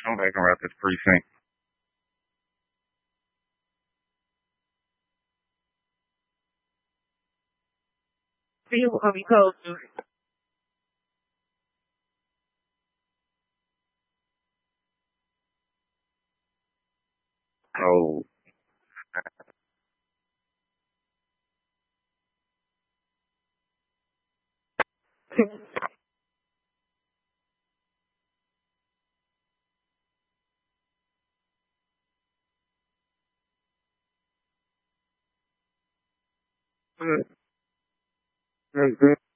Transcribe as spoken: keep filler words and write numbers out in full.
somebody can wrap this precinct. See what we told you. Oh. Mm-hmm.